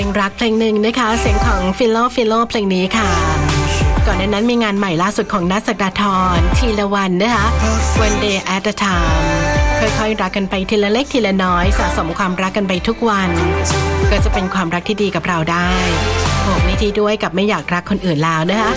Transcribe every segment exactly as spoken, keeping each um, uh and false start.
งรักเพลงหนึ่งนะคะเสียงของฟิโลฟิโลเพลงนี้ค่ะก่อนหน้านั้นมีงานใหม่ล่าสุดของนัท ศักดาธรทีละวันนะคะ One Day at a Time ค่อยๆรักกันไปทีละเล็กทีละน้อยสะสมความรักกันไปทุกวันก็จะเป็นความรักที่ดีกับเราได้โอ้ไม่ดีด้วยกับไม่อยากรักคนอื่นแล้วนะคะ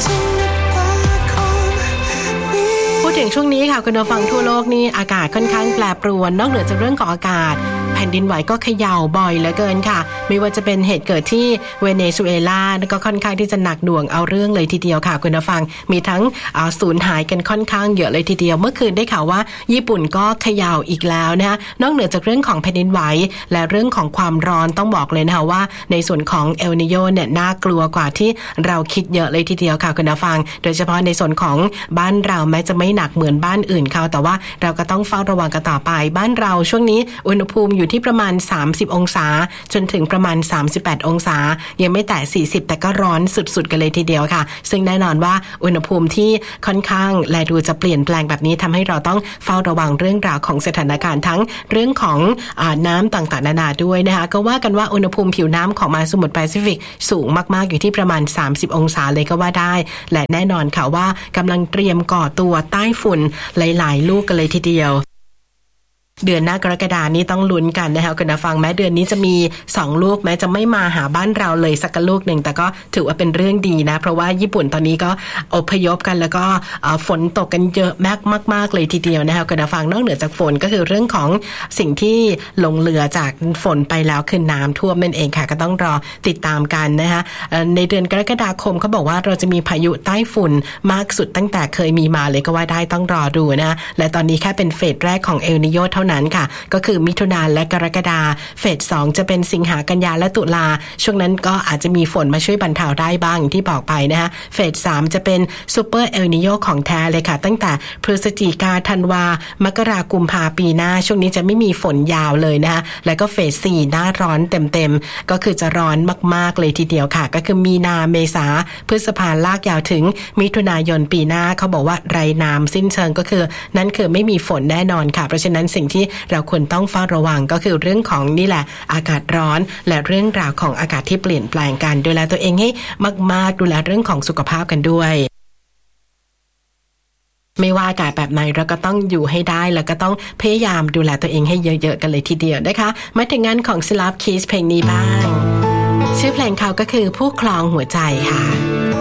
พูดถึงช่วงนี้ค่ะคุณผู้ฟังทั่วโลกนี่อากาศค่อนข้างแปรปรวนนอกเหนือจากเรื่องของอากาศแผ่นดินไหวก็เขย่าบ่อยเหลือเกินค่ะไม่ว่าจะเป็นเหตุเกิดที่เวเนซุเอลาก็ค่อนข้างที่จะหนักหน่วงเอาเรื่องเลยทีเดียวค่ะคุณผู้ฟังมีทั้งสูญหายกันค่อนข้างเยอะเลยทีเดียวเมื่อคืนได้ข่าวว่าญี่ปุ่นก็เขย่าอีกแล้วนะคะนอกเหนือจากเรื่องของแผ่นดินไหวและเรื่องของความร้อนต้องบอกเลยนะคะว่าในส่วนของเอลนิโญเนี่ยน่ากลัวกว่าที่เราคิดเยอะเลยทีเดียวค่ะคุณผู้ฟังโดยเฉพาะในส่วนของบ้านเราแม้จะไม่หนักเหมือนบ้านอื่นเขาแต่ว่าเราก็ต้องเฝ้าระวังกันต่อไปบ้านเราช่วงนี้อุณหภูมิอยู่ที่ประมาณสามสิบองศาจนถึงประมาณสามสิบแปดองศายังไม่แตะสี่สิบแต่ก็ร้อนสุดๆกันเลยทีเดียวค่ะซึ่งแน่นอนว่าอุณหภูมิที่ค่อนข้างแลดูจะเปลี่ยนแปลงแบบนี้ทำให้เราต้องเฝ้าระวังเรื่องราวของสถานการณ์ทั้งเรื่องของอ่าน้ำต่างๆนานาด้วยนะคะก็ว่ากันว่าอุณหภูมิผิวน้ำของมหาสมุทรแปซิฟิกสูงมากๆอยู่ที่ประมาณสามสิบองศาเลยก็ว่าได้และแน่นอนค่ะว่ากำลังเตรียมก่อตัวใต้ฝุ่นหลายๆลูกกันเลยทีเดียวเดือนหน้ากรกฎาคมนี้ต้องลุ้นกันนะคะคุณผู้ฟังแม้เดือนนี้จะมีสองลูกแม้จะไม่มาหาบ้านเราเลยสักลูกหนึ่งแต่ก็ถือว่าเป็นเรื่องดีนะเพราะว่าญี่ปุ่นตอนนี้ก็อพยพกันแล้วก็ฝนตกกันเยอะมากมากๆเลยทีเดียวนะคะคุณผู้ฟังนอกเหนือจากฝนก็คือเรื่องของสิ่งที่หลงเหลือจากฝนไปแล้วคือน้ำท่วมนั่นเองค่ะก็ต้องรอติดตามกันนะคะในเดือนกรกฎาคมเขาบอกว่าเราจะมีพายุใต้ฝุ่นมากสุดตั้งแต่เคยมีมาเลยก็ว่าได้ต้องรอดูนะและตอนนี้แค่เป็นเฟสแรกของเอลนิโญเท่านั้นค่ะก็คือมิถุนายนและกรกฎาคมเฟสสองจะเป็นสิงหากันยาและตุลาช่วงนั้นก็อาจจะมีฝนมาช่วยบรรเทาได้บ้างอย่างที่บอกไปนะคะเฟสสามจะเป็นซูเปอร์เอลนิโญของแท้เลยค่ะตั้งแต่พฤศจิกาธันวามกรากุมภาปีหน้าช่วงนี้จะไม่มีฝนยาวเลยนะคะแล้วก็เฟสสี่หน้าร้อนเต็มๆก็คือจะร้อนมากๆเลยทีเดียวค่ะก็คือมีนาเมษาพฤษภาลากยาวถึงมิถุนายนปีหน้าเขาบอกว่าไร้น้ำสิ้นเชิงก็คือนั่นคือไม่มีฝนแน่นอนค่ะเพราะฉะนั้นสิ่งที่เราควรต้องเฝ้าระวังก็คือเรื่องของนี่แหละอากาศร้อนและเรื่องราวของอากาศที่เปลี่ยนแปลงกันดูแลตัวเองให้มากๆดูแลเรื่องของสุขภาพกันด้วยไม่ว่าอากาศแบบไหนเราก็ต้องอยู่ให้ได้แล้วก็ต้องพยายามดูแลตัวเองให้เยอะๆกันเลยทีเดียวนะคะมาถึงงานของ Slap Kiss เพลงนี้บ้างชื่อเพลงเขาก็คือผู้ครองหัวใจค่ะ